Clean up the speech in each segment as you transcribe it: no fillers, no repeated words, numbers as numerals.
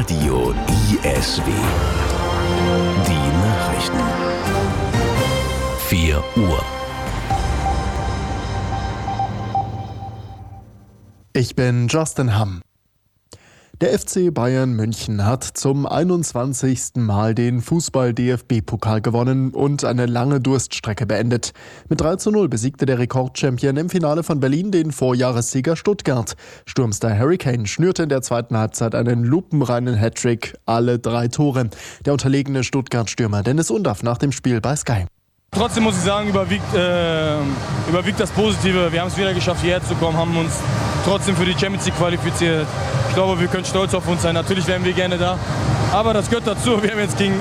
Radio ISW. Die Nachrichten. 4 Uhr. Ich bin Justin Hamm. Der FC Bayern München hat zum 21. Mal den Fußball-DFB-Pokal gewonnen und eine lange Durststrecke beendet. Mit 3:0 besiegte der Rekordchampion im Finale von Berlin den Vorjahressieger Stuttgart. Sturmstar Harry Kane schnürte in der zweiten Halbzeit einen lupenreinen Hattrick, alle 3 Tore. Der unterlegene Stuttgart-Stürmer Dennis Undaff nach dem Spiel bei Sky. Trotzdem muss ich sagen, überwiegt das Positive. Wir haben es wieder geschafft, hierher zu kommen, haben uns trotzdem für die Champions League qualifiziert. Ich glaube, wir können stolz auf uns sein. Natürlich wären wir gerne da, aber das gehört dazu. Wir haben jetzt gegen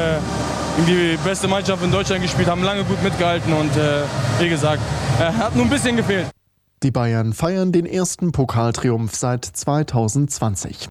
die beste Mannschaft in Deutschland gespielt, haben lange gut mitgehalten und wie gesagt, hat nur ein bisschen gefehlt. Die Bayern feiern den ersten Pokaltriumph seit 2020.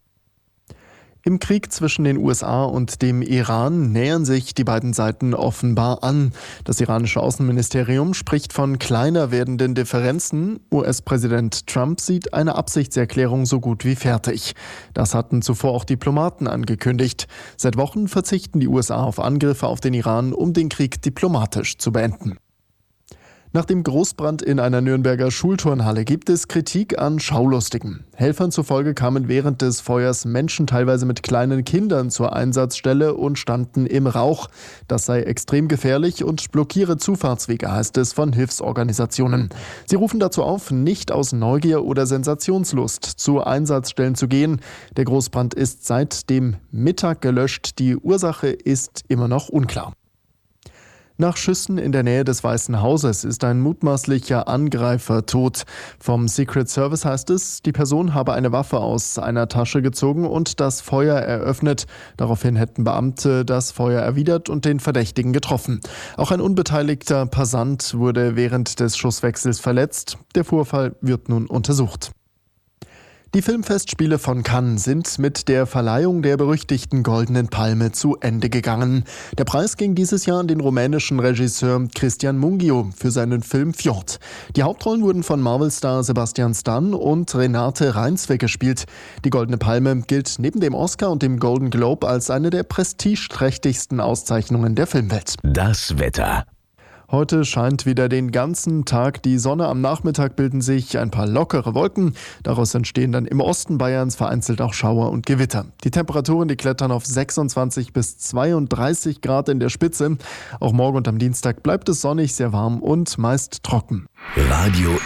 Im Krieg zwischen den USA und dem Iran nähern sich die beiden Seiten offenbar an. Das iranische Außenministerium spricht von kleiner werdenden Differenzen. US-Präsident Trump sieht eine Absichtserklärung so gut wie fertig. Das hatten zuvor auch Diplomaten angekündigt. Seit Wochen verzichten die USA auf Angriffe auf den Iran, um den Krieg diplomatisch zu beenden. Nach dem Großbrand in einer Nürnberger Schulturnhalle gibt es Kritik an Schaulustigen. Helfern zufolge kamen während des Feuers Menschen teilweise mit kleinen Kindern zur Einsatzstelle und standen im Rauch. Das sei extrem gefährlich und blockiere Zufahrtswege, heißt es von Hilfsorganisationen. Sie rufen dazu auf, nicht aus Neugier oder Sensationslust zu Einsatzstellen zu gehen. Der Großbrand ist seit dem Mittag gelöscht. Die Ursache ist immer noch unklar. Nach Schüssen in der Nähe des Weißen Hauses ist ein mutmaßlicher Angreifer tot. Vom Secret Service heißt es, die Person habe eine Waffe aus einer Tasche gezogen und das Feuer eröffnet. Daraufhin hätten Beamte das Feuer erwidert und den Verdächtigen getroffen. Auch ein unbeteiligter Passant wurde während des Schusswechsels verletzt. Der Vorfall wird nun untersucht. Die Filmfestspiele von Cannes sind mit der Verleihung der berüchtigten Goldenen Palme zu Ende gegangen. Der Preis ging dieses Jahr an den rumänischen Regisseur Cristian Mungiu für seinen Film Fjord. Die Hauptrollen wurden von Marvel-Star Sebastian Stan und Renate Reinsve gespielt. Die Goldene Palme gilt neben dem Oscar und dem Golden Globe als eine der prestigeträchtigsten Auszeichnungen der Filmwelt. Das Wetter. Heute scheint wieder den ganzen Tag die Sonne. Am Nachmittag bilden sich ein paar lockere Wolken. Daraus entstehen dann im Osten Bayerns vereinzelt auch Schauer und Gewitter. Die Temperaturen, die klettern auf 26 bis 32 Grad in der Spitze. Auch morgen und am Dienstag bleibt es sonnig, sehr warm und meist trocken. Radio